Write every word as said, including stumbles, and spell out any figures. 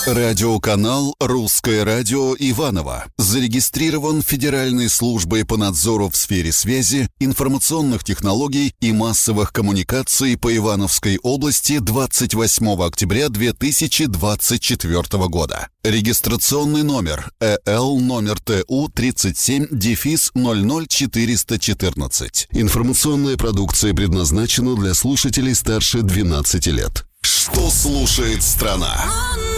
Радиоканал «Русское радио» Иваново зарегистрирован Федеральной службой по надзору в сфере связи, информационных технологий и массовых коммуникаций по Ивановской области двадцать восьмого октября две тысячи двадцать четвёртого года. Регистрационный номер э эл номер тэ у тридцать семь дефис ноль ноль четыреста четырнадцать. Информационная продукция предназначена для слушателей старше двенадцати лет. Что слушает страна?